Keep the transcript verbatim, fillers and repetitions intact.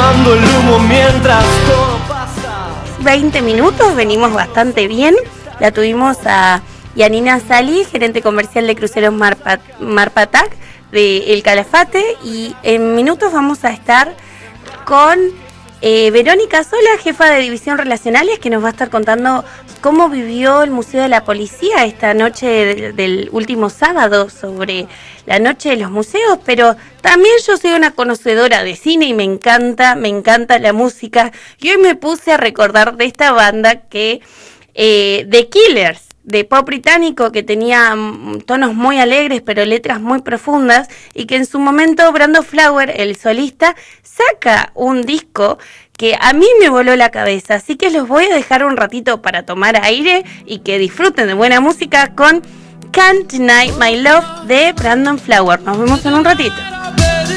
fumando el humo mientras todo pasa. veinte minutos, venimos bastante bien. La tuvimos a Yanina Sali, gerente comercial de Cruceros Marpat, Marpatac de El Calafate, y en minutos vamos a estar con eh, Verónica Sola, jefa de División Relacionales, que nos va a estar contando cómo vivió el Museo de la Policía esta noche del, del último sábado, sobre la noche de los museos. Pero también yo soy una conocedora de cine y me encanta, me encanta la música, y hoy me puse a recordar de esta banda que eh, The Killers, de pop británico, que tenía tonos muy alegres pero letras muy profundas, y que en su momento Brandon Flower, el solista, saca un disco que a mí me voló la cabeza. Así que los voy a dejar un ratito para tomar aire y que disfruten de buena música con Can't Deny My Love de Brandon Flower. Nos vemos en un ratito.